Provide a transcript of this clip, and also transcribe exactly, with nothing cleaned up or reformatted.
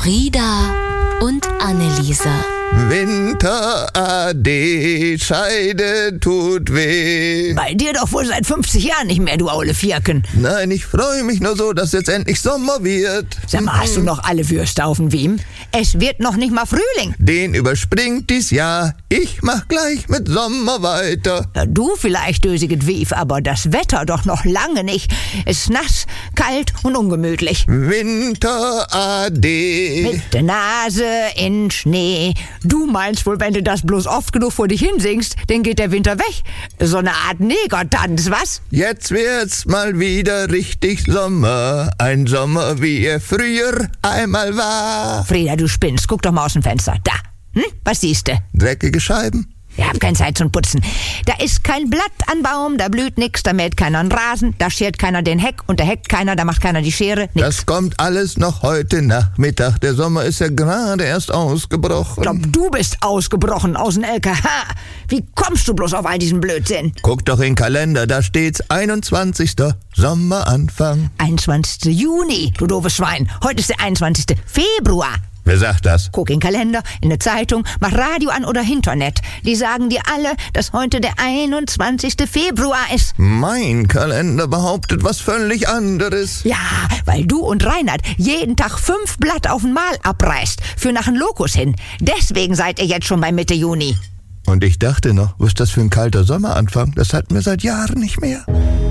Frieda und Anneliese. Winter, ade, Scheide tut weh. Bei dir doch wohl seit fünfzig Jahren nicht mehr, du aule Vierken. Nein, ich freue mich nur so, dass jetzt endlich Sommer wird. Sag mal, hast du noch alle Würste auf dem Wiem? Es wird noch nicht mal Frühling. Den überspringt dies Jahr. Ich mach gleich mit Sommer weiter. Ja, du vielleicht, dösiget Wief, aber das Wetter doch noch lange nicht. Es ist nass, kalt und ungemütlich. Winter, ade. Mit der Nase in Schnee. Du meinst wohl, wenn du das bloß oft genug vor dich hinsingst, dann geht der Winter weg. So eine Art Negertanz, was? Jetzt wird's mal wieder richtig Sommer. Ein Sommer, wie er früher einmal war. Frieda, du spinnst. Guck doch mal aus dem Fenster. Da. Hm? Was siehst du? Dreckige Scheiben. Ich hab keine Zeit zum Putzen. Da ist kein Blatt an Baum, da blüht nix, da mäht keiner einen Rasen, da schert keiner den Heck und da heckt keiner, da macht keiner die Schere, nix. Das kommt alles noch heute Nachmittag. Der Sommer ist ja gerade erst ausgebrochen. Ich glaub, du bist ausgebrochen aus dem L K H. Wie kommst du bloß auf all diesen Blödsinn? Guck doch in den Kalender, da steht's einundzwanzigster Sommeranfang. einundzwanzigster Juni, du doofes Schwein. Heute ist der einundzwanzigster Februar. Wer sagt das? Guck in den Kalender, in der Zeitung, mach Radio an oder Internet. Die sagen dir alle, dass heute der einundzwanzigster Februar ist. Mein Kalender behauptet was völlig anderes. Ja, weil du und Reinhard jeden Tag fünf Blatt auf den Mal abreißt, für nach den Lokus hin. Deswegen seid ihr jetzt schon bei Mitte Juni. Und ich dachte noch, was ist das für ein kalter Sommeranfang? Das hatten wir seit Jahren nicht mehr.